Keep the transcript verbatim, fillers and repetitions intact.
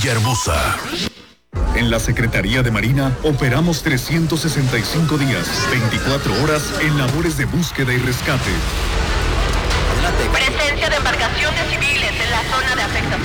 Hermosa. En la Secretaría de Marina operamos trescientos sesenta y cinco días, veinticuatro horas en labores de búsqueda y rescate.